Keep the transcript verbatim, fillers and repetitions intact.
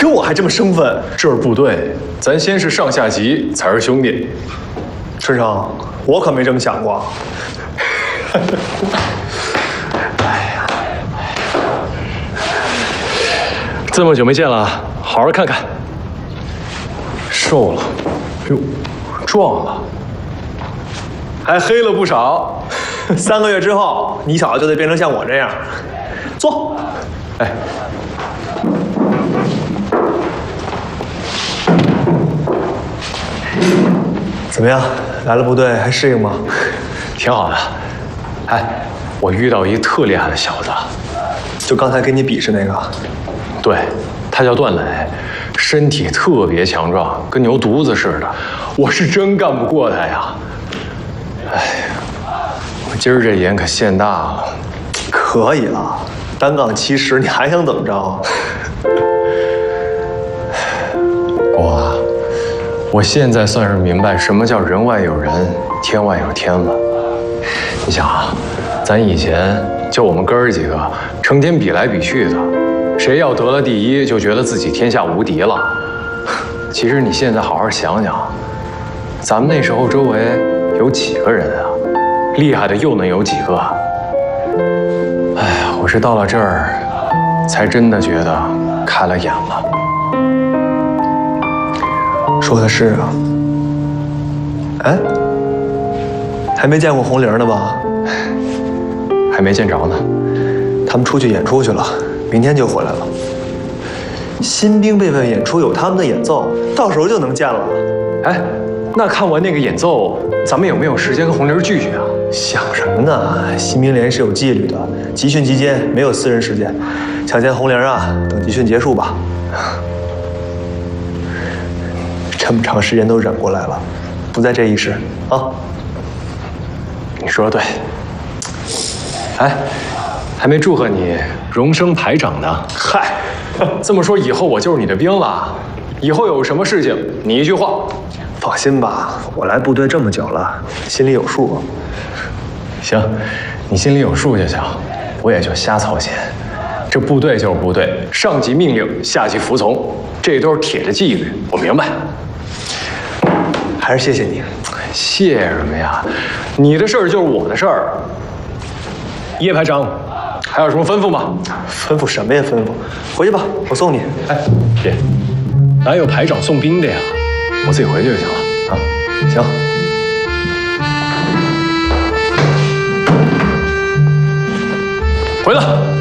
可我还这么生分。 这是部队，咱先是上下级，才是兄弟。 春生，我可没这么想过。 哎呀，这么久没见了，好好看看。瘦了，哎呦，壮了，还黑了不少。 三个月之后，你小子就得变成像我这样。坐。 哎。 怎么样？来了部队还适应吗？ 挺好的。哎，我遇到一特厉害的小子， 就刚才跟你比试那个。 对，他叫段磊，身体特别强壮，跟牛犊子似的。我是真干不过他呀。哎，我今儿这眼可现大了。 可以了，单杠七十，你还想怎么着？ 我。 我现在算是明白什么叫人外有人，天外有天了。你想啊，咱以前就我们哥儿几个，成天比来比去的，谁要得了第一，就觉得自己天下无敌了。其实你现在好好想想，咱们那时候周围有几个人啊？厉害的又能有几个？哎呀，我是到了这儿，才真的觉得开了眼了。 说的是啊，哎，还没见过红玲呢吧？ 还没见着呢， 他们出去演出去了，明天就回来了。新兵备份演出有他们的演奏，到时候就能见了。 哎，那看完那个演奏，咱们有没有时间跟红玲聚聚啊？ 想什么呢？新兵连是有纪律的，集训期间没有私人时间。想见红玲啊，等集训结束吧。这么长时间都忍过来了，不在这一时啊。 你说的对。哎，还没祝贺你荣升排长呢。 嗨， 这么说以后我就是你的兵了。以后有什么事情，你一句话。 放心吧，我来部队这么久了，心里有数。 行，你心里有数就行，我也就瞎操心。这部队就是部队，上级命令，下级服从，这都是铁的纪律，我明白。 还是谢谢你， 谢什么呀？你的事儿就是我的事儿。叶排长，还有什么吩咐吗？ 吩咐什么呀？吩咐，回去吧，我送你。 哎，别，哪有排长送兵的呀？我自己回去就行了。啊， 行。 回来。